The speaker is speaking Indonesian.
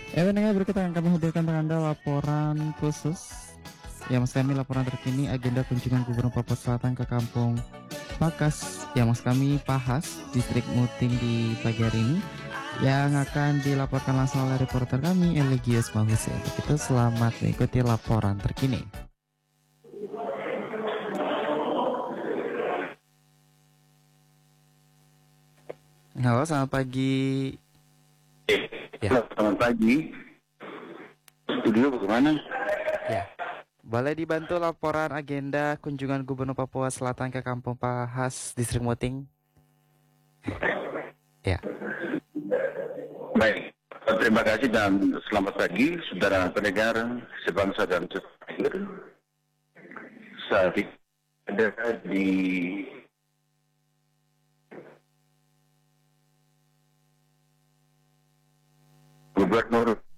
Pendengar berikut akan kami hadirkan untuk Anda laporan khusus. Ya, maksud kami laporan terkini agenda kunjungan Gubernur Papua Selatan ke Kampung Pakas. Ya, maksud kami Pahas, Distrik Muting di pagi hari ini, yang akan dilaporkan langsung oleh reporter kami Eligius Mahuse. Untuk itu selamat mengikuti laporan terkini. Halo, selamat pagi. Ya, Selamat pagi. Studio bagaimana? ya. Boleh dibantu laporan agenda kunjungan Gubernur Papua Selatan ke Kampung Pahas, Distrik Muting? Ya. Baik. Terima kasih dan selamat pagi, saudara pendengar sebangsa dan setanah air. Saat ini ada di Gubernur